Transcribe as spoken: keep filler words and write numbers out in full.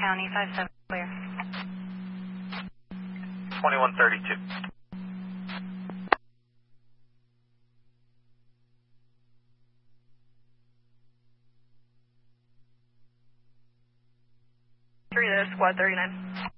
County, five seven clear. twenty-one thirty-two. Three there, squad thirty-nine.